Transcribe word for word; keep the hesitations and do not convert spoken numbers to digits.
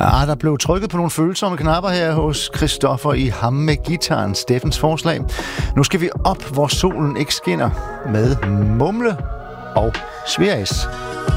Ah, der blev trykket på nogle følsomme knapper her hos Christoffer i Ham med Gitaren, Steffens forslag. Nu skal vi op, hvor solen ikke skinner, med Mumle og Sverris.